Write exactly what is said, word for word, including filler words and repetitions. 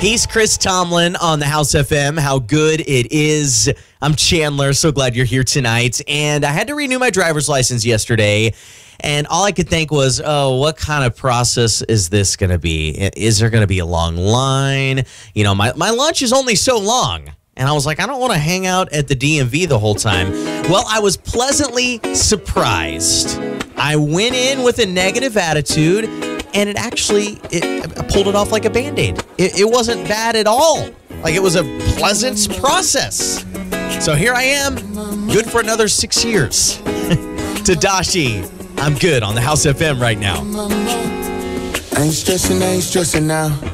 He's Chris Tomlin on the House F M. How good it is. I'm Chandler. So glad you're here tonight. And I had to renew my driver's license yesterday. And all I could think was, oh, what kind of process is this going to be? Is there going to be a long line? You know, my, my lunch is only so long. And I was like, I don't want to hang out at the D M V the whole time. Well, I was pleasantly surprised. I went in with a negative attitude, and it actually, it, I pulled it off like a Band-Aid. It, it wasn't bad at all. Like, it was a pleasant process. So here I am, good for another six years. Tadashi, I'm good on the House F M right now. I ain't stressing, I ain't stressing now.